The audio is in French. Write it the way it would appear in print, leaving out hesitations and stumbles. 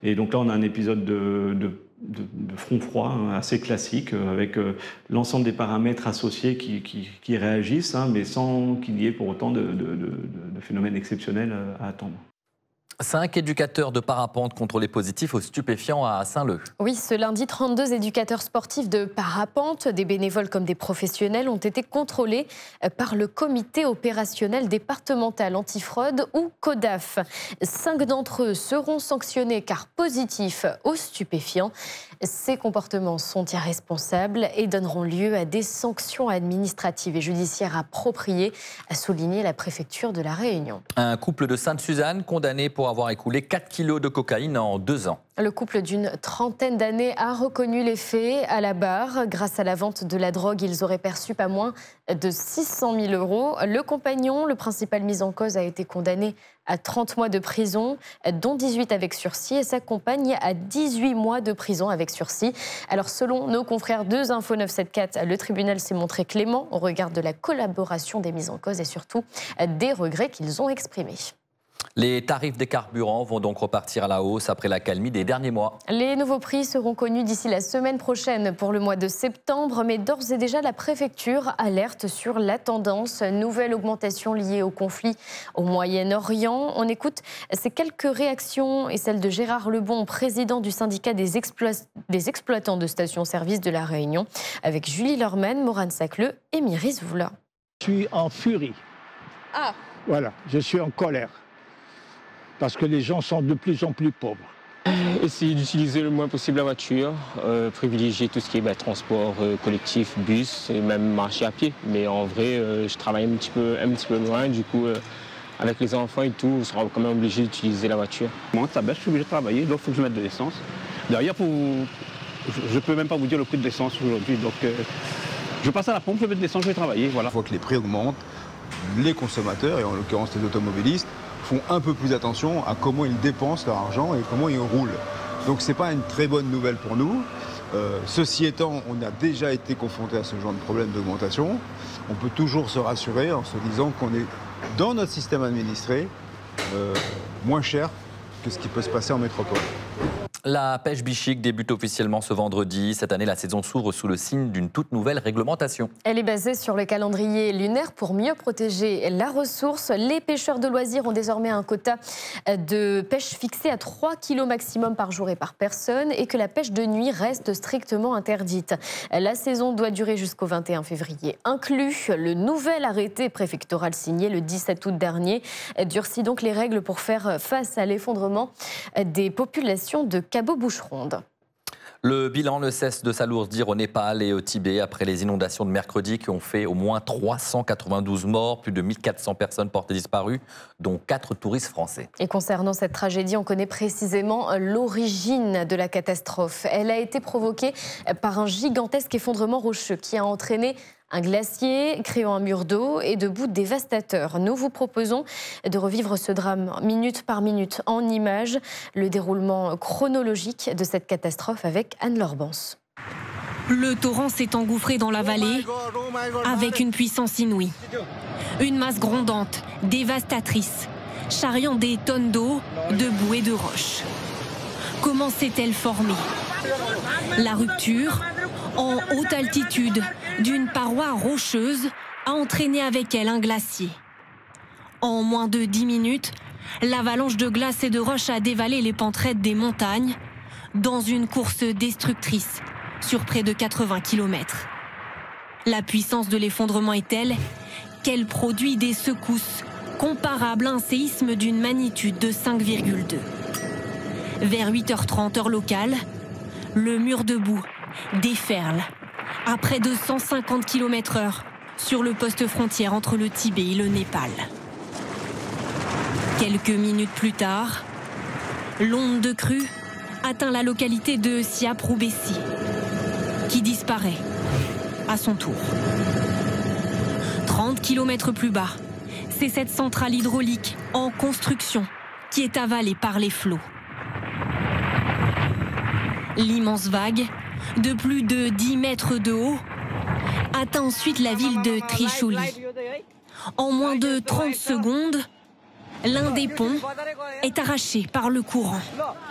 Et donc là, on a un épisode de front froid assez classique, avec l'ensemble des paramètres associés qui réagissent, mais sans qu'il y ait pour autant de phénomènes exceptionnels à attendre. 5 éducateurs de parapente contrôlés positifs aux stupéfiants à Saint-Leu. Oui, ce lundi, 32 éducateurs sportifs de parapente, des bénévoles comme des professionnels, ont été contrôlés par le comité opérationnel départemental antifraude ou CODAF. 5 d'entre eux seront sanctionnés car positifs aux stupéfiants. Ces comportements sont irresponsables et donneront lieu à des sanctions administratives et judiciaires appropriées, a souligné la préfecture de La Réunion. Un couple de Sainte-Suzanne condamné pour avoir écoulé 4 kilos de cocaïne en 2 ans. Le couple d'une trentaine d'années a reconnu les faits à la barre. Grâce à la vente de la drogue, ils auraient perçu pas moins de 600 000 euros. Le compagnon, le principal mis en cause, a été condamné à 30 mois de prison, dont 18 avec sursis, et sa compagne à 18 mois de prison avec sursis. Alors, selon nos confrères de Info 974, le tribunal s'est montré clément au regard de la collaboration des mis en cause et surtout des regrets qu'ils ont exprimés. Les tarifs des carburants vont donc repartir à la hausse après l'accalmie des derniers mois. Les nouveaux prix seront connus d'ici la semaine prochaine pour le mois de septembre, mais d'ores et déjà la préfecture alerte sur la tendance. Nouvelle augmentation liée au conflit au Moyen-Orient. On écoute ces quelques réactions et celle de Gérard Lebon, président du syndicat des exploitants de stations-service de La Réunion, avec Julie Lorman, Morane Sacleux et Myris Voula. Je suis en furie. Ah. Voilà, je suis en colère. Parce que les gens sont de plus en plus pauvres. Essayer d'utiliser le moins possible la voiture, privilégier tout ce qui est transport collectif, bus et même marcher à pied. Mais en vrai, je travaille un petit peu loin, du coup, avec les enfants et tout, on sera quand même obligé d'utiliser la voiture. Moi, ça baisse, je suis obligé de travailler, donc il faut que je mette de l'essence. D'ailleurs, je ne peux même pas vous dire le prix de l'essence aujourd'hui. Donc, je passe à la pompe, je mets de l'essence, je vais travailler. Voilà. Une fois que les prix augmentent, les consommateurs, et en l'occurrence les automobilistes, font un peu plus attention à comment ils dépensent leur argent et comment ils roulent. Donc ce n'est pas une très bonne nouvelle pour nous. Ceci étant, on a déjà été confronté à ce genre de problème d'augmentation. On peut toujours se rassurer en se disant qu'on est dans notre système administré moins cher que ce qui peut se passer en métropole. La pêche bichique débute officiellement ce vendredi. Cette année, la saison s'ouvre sous le signe d'une toute nouvelle réglementation. Elle est basée sur le calendrier lunaire pour mieux protéger la ressource. Les pêcheurs de loisirs ont désormais un quota de pêche fixé à 3 kilos maximum par jour et par personne et que la pêche de nuit reste strictement interdite. La saison doit durer jusqu'au 21 février inclus. Le nouvel arrêté préfectoral signé le 17 août dernier durcit donc les règles pour faire face à l'effondrement des populations de Cabot-Boucheronde. Le bilan ne cesse de s'alourdir au Népal et au Tibet après les inondations de mercredi qui ont fait au moins 392 morts, plus de 1400 personnes portées disparues, dont 4 touristes français. Et concernant cette tragédie, on connaît précisément l'origine de la catastrophe. Elle a été provoquée par un gigantesque effondrement rocheux qui a entraîné un glacier, créant un mur d'eau et de boue dévastateur. Nous vous proposons de revivre ce drame minute par minute en images, le déroulement chronologique de cette catastrophe avec Anne Lorbans. Le torrent s'est engouffré dans la vallée avec une puissance inouïe. Une masse grondante, dévastatrice, charriant des tonnes d'eau, de boue et de roches. Comment s'est-elle formée? La rupture, en haute altitude, d'une paroi rocheuse a entraîné avec elle un glacier. En moins de 10 minutes, l'avalanche de glace et de roches a dévalé les pentes raides des montagnes dans une course destructrice sur près de 80 km. La puissance de l'effondrement est telle qu'elle produit des secousses comparables à un séisme d'une magnitude de 5,2. Vers 8h30 heure locale, le mur de boue déferle à près de 150 km/h sur le poste frontière entre le Tibet et le Népal. Quelques minutes plus tard, l'onde de crue atteint la localité de Siap-Roubessi, qui disparaît à son tour. 30 km plus bas, c'est cette centrale hydraulique en construction qui est avalée par les flots. L'immense vague, de plus de 10 mètres de haut, atteint ensuite la ville de Trishuli. En moins de 30 secondes, l'un des ponts est arraché par le courant.